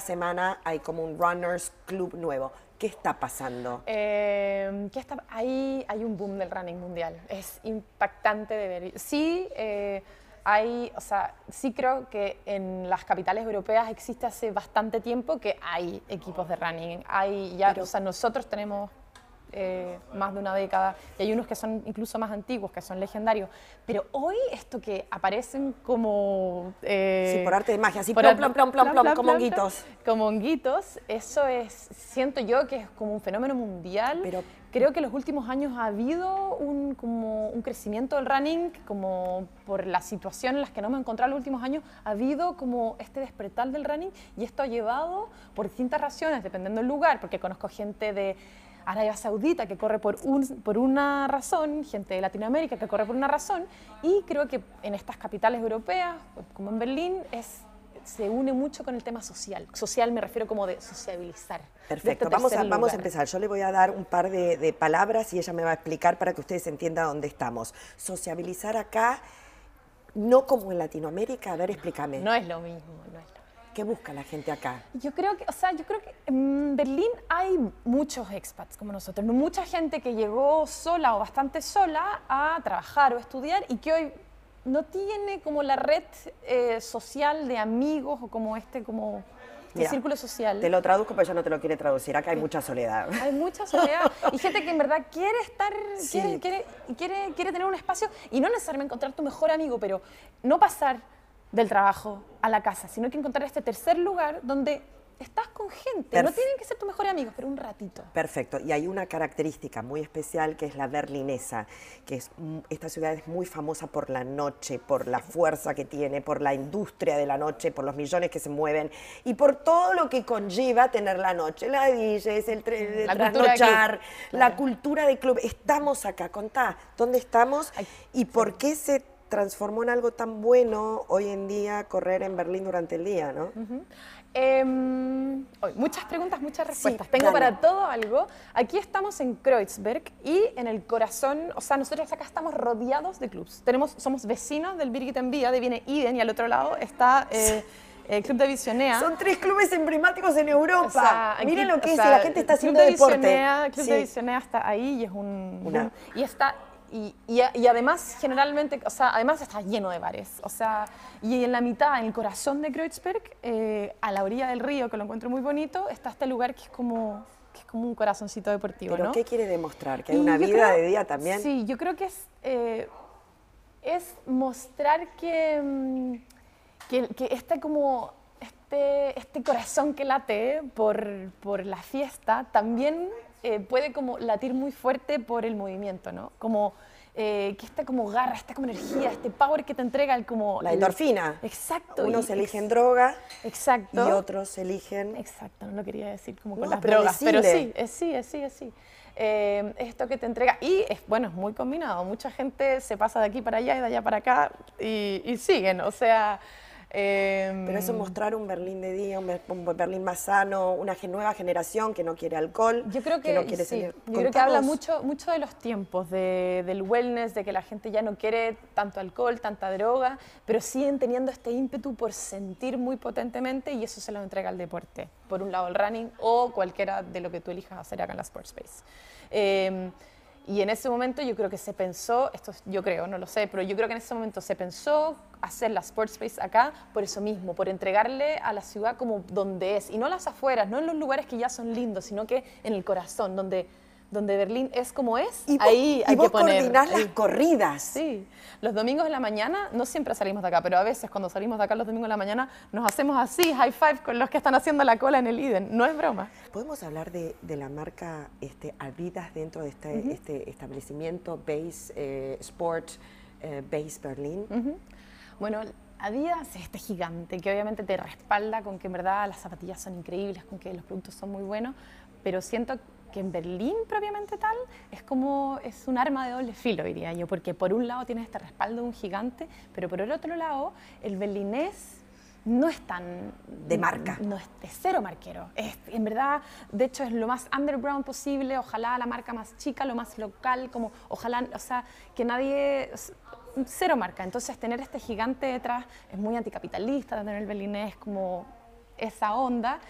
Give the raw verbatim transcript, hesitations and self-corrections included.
semana hay como un Runners Club nuevo. ¿Qué está pasando? Eh, ¿qué está? Ahí hay un boom del running mundial. Es impactante de ver. Sí, eh, hay, o sea, sí creo que en las capitales europeas existe hace bastante tiempo que hay equipos de running. Hay ya, Pero, o sea, nosotros tenemos eh, más de una década y hay unos que son incluso más antiguos, que son legendarios. Pero hoy esto que aparecen como... sí, Eh, por arte de magia, así por plom, arte- plom, plom, plom, plom, plom, plom, como plom, honguitos. como honguitos, eso es, siento yo que es como un fenómeno mundial. Pero- Creo que en los últimos años ha habido un, como un crecimiento del running, como por la situación en la que nos hemos encontrado en los últimos años, ha habido como este despertar del running y esto ha llevado por distintas razones, dependiendo del lugar, porque conozco gente de Arabia Saudita que corre por, un, por una razón, gente de Latinoamérica que corre por una razón, y creo que en estas capitales europeas, como en Berlín, es, se une mucho con el tema social. Social me refiero como de sociabilizar. Perfecto, de este vamos a, tercer vamos a lugar. empezar. Yo le voy a dar un par de, de palabras y ella me va a explicar para que ustedes entiendan dónde estamos. Sociabilizar acá, no como en Latinoamérica. A ver, explícame. No es lo mismo, no es lo mismo. ¿Qué busca la gente acá? Yo creo que, o sea, yo creo que en Berlín hay muchos expats como nosotros, mucha gente que llegó sola o bastante sola a trabajar o estudiar y que hoy no tiene como la red eh, social de amigos o como este como este Mira, círculo social. Te lo traduzco, pero ella no te lo quiere traducir. Acá hay mucha soledad. Hay mucha soledad y gente que en verdad quiere estar, Sí. quiere, quiere, quiere, quiere tener un espacio y no necesariamente encontrar tu mejor amigo, pero no pasar del trabajo a la casa, sino que encontrar este tercer lugar donde estás con gente. Perf- No tienen que ser tus mejores amigos, pero un ratito. Perfecto, y hay una característica muy especial que es la berlinesa, que es, mm, esta ciudad es muy famosa por la noche, por la fuerza que tiene, por la industria de la noche, por los millones que se mueven y por todo lo que conlleva tener la noche, la D Js, el, tre- el La cultura de trasnochar, club. la Claro. cultura de club. Estamos acá, contá, ¿dónde estamos Ay, y por qué se transformó en algo tan bueno hoy en día correr en Berlín durante el día, ¿no? Eh, hoy, muchas preguntas, muchas respuestas. Sí, Tengo dale. para todo algo. Aquí estamos en Kreuzberg y en el corazón, o sea, nosotros acá estamos rodeados de clubs. Tenemos, somos vecinos del Birgit Vía, de viene Iden y al otro lado está eh, el Club de Visionea. Son tres clubes emblemáticos en Europa. O sea, aquí- Miren lo que o es, sea, la gente está el Club haciendo de deporte. Visionea, el Club de Sí. Visionea está ahí y es un... Una- boom. Y está... Y, y, y además, generalmente, o sea, además está lleno de bares. O sea, y en la mitad, en el corazón de Kreuzberg, eh, a la orilla del río, que lo encuentro muy bonito, está este lugar que es como, que es como un corazoncito deportivo, ¿Pero ¿no? qué quiere demostrar? ¿Que hay Y una yo vida creo- de día también? Sí, yo creo que es, eh, es mostrar que, mm, que, que este, como, este, este corazón que late por, por la fiesta también eh, puede como latir muy fuerte por el movimiento, ¿no? Como eh, que esta como garra, esta como energía, este power que te entrega el como... La el- endorfina. Exacto. Unos y- eligen ex- droga Exacto. y otros eligen... Exacto, no lo quería decir como No, con las pero drogas, pero decile. sí, es sí, es sí, es sí. Eh, esto que te entrega, y es bueno, es muy combinado, mucha gente se pasa de aquí para allá y de allá para acá y, y siguen, o sea... eh, Pero eso es mostrar un Berlín de día, un, Ber- un Berlín más sano, una gen- nueva generación que no quiere alcohol, Yo creo que, no quiere sí, salir. yo creo que habla Contanos. mucho, mucho de los tiempos, de, del wellness, de que la gente ya no quiere tanto alcohol, tanta droga, pero siguen teniendo este ímpetu por sentir muy potentemente y eso se lo entrega el deporte. Por un lado el running o cualquiera de lo que tú elijas hacer acá en la Sports Space. Eh, y en ese momento yo creo que se pensó, esto es- yo creo, no lo sé, pero yo creo que en ese momento se pensó hacer la Sports Space acá por eso mismo, por entregarle a la ciudad como donde es, y no las afueras, no en los lugares que ya son lindos, sino que en el corazón, donde, donde Berlín es como es, Y vos, ahí y hay vos que poner... coordinás las ahí. corridas. Sí, los domingos de la mañana, no siempre salimos de acá, pero a veces cuando salimos de acá los domingos de la mañana nos hacemos así, high five con los que están haciendo la cola en el Eden, no es broma. ¿Podemos hablar de, de la marca este, Adidas dentro de este, este establecimiento Base eh, Sport eh, Base Berlín? Ujú. Bueno, Adidas es este gigante que obviamente te respalda con que en verdad las zapatillas son increíbles, con que los productos son muy buenos, pero siento que en Berlín propiamente tal es como, es un arma de doble filo, diría yo, porque por un lado tienes este respaldo de un gigante, pero por el otro lado el berlinés no es tan... De marca. No, es, es cero marquero. Es, en verdad, de hecho, es lo más underground posible, ojalá la marca más chica, lo más local, como ojalá, o sea, que nadie... Cero marca. Entonces, tener este gigante detrás es muy anticapitalista, tener el berlinés como esa onda.